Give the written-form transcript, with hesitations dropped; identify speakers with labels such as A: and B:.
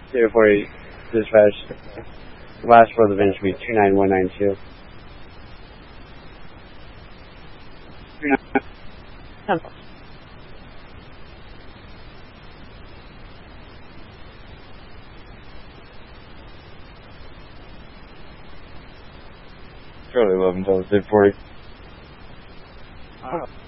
A: 040 dispatch. Last for the VIN should be 29192. Charlie 11, tell us 040.